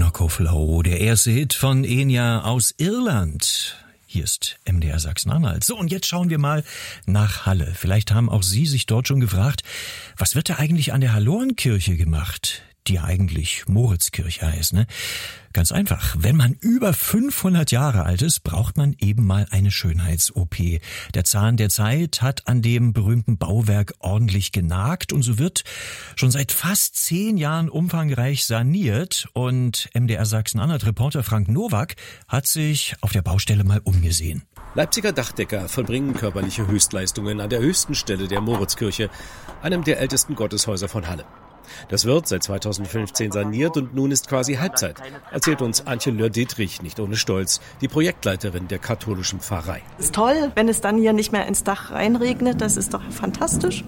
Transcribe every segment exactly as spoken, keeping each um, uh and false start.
Monaco Flow, der erste Hit von Enya aus Irland. Hier ist M D R Sachsen-Anhalt. So, und jetzt schauen wir mal nach Halle. Vielleicht haben auch Sie sich dort schon gefragt, was wird da eigentlich an der Hallorenkirche gemacht, die eigentlich Moritzkirche heißt, ne? Ganz einfach. Wenn man über fünfhundert Jahre alt ist, braucht man eben mal eine Schönheits-O P. Der Zahn der Zeit hat an dem berühmten Bauwerk ordentlich genagt und so wird schon seit fast zehn Jahren umfangreich saniert. Und M D R Sachsen-Anhalt-Reporter Frank Nowak hat sich auf der Baustelle mal umgesehen. Leipziger Dachdecker vollbringen körperliche Höchstleistungen an der höchsten Stelle der Moritzkirche, einem der ältesten Gotteshäuser von Halle. Das wird seit zweitausendfünfzehn saniert und nun ist quasi Halbzeit, erzählt uns Antje Löhr-Dietrich nicht ohne Stolz, die Projektleiterin der katholischen Pfarrei. Es ist toll, wenn es dann hier nicht mehr ins Dach reinregnet, das ist doch fantastisch.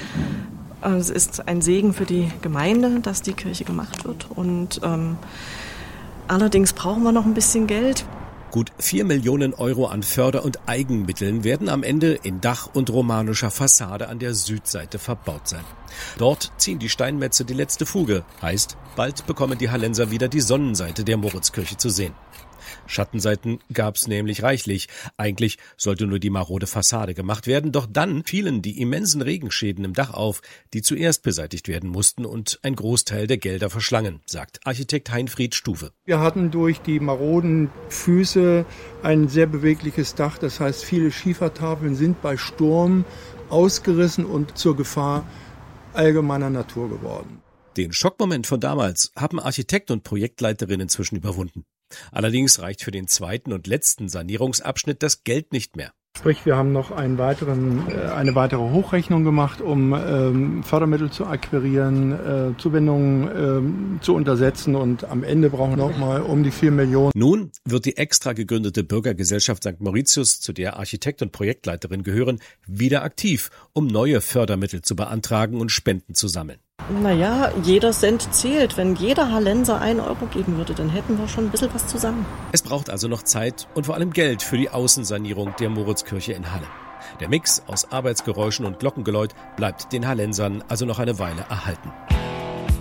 Es ist ein Segen für die Gemeinde, dass die Kirche gemacht wird und ähm, allerdings brauchen wir noch ein bisschen Geld. Gut vier Millionen Euro an Förder- und Eigenmitteln werden am Ende in Dach und romanischer Fassade an der Südseite verbaut sein. Dort ziehen die Steinmetze die letzte Fuge. Heißt, bald bekommen die Hallenser wieder die Sonnenseite der Moritzkirche zu sehen. Schattenseiten gab's nämlich reichlich. Eigentlich sollte nur die marode Fassade gemacht werden, doch dann fielen die immensen Regenschäden im Dach auf, die zuerst beseitigt werden mussten und ein Großteil der Gelder verschlangen, sagt Architekt Heinfried Stufe. Wir hatten durch die maroden Füße ein sehr bewegliches Dach, das heißt, viele Schiefertafeln sind bei Sturm ausgerissen und zur Gefahr allgemeiner Natur geworden. Den Schockmoment von damals haben Architekt und Projektleiterin inzwischen überwunden. Allerdings reicht für den zweiten und letzten Sanierungsabschnitt das Geld nicht mehr. Sprich, wir haben noch einen weiteren, eine weitere Hochrechnung gemacht, um ähm, Fördermittel zu akquirieren, äh, Zuwendungen ähm, zu untersetzen und am Ende brauchen wir noch mal um die vier Millionen. Nun wird die extra gegründete Bürgergesellschaft Sankt Mauritius, zu der Architekt und Projektleiterin gehören, wieder aktiv, um neue Fördermittel zu beantragen und Spenden zu sammeln. Naja, jeder Cent zählt. Wenn jeder Hallenser einen Euro geben würde, dann hätten wir schon ein bisschen was zusammen. Es braucht also noch Zeit und vor allem Geld für die Außensanierung der Moritzkirche in Halle. Der Mix aus Arbeitsgeräuschen und Glockengeläut bleibt den Hallensern also noch eine Weile erhalten.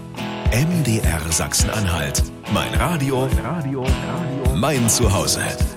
M D R Sachsen-Anhalt. Mein Radio, mein Zuhause.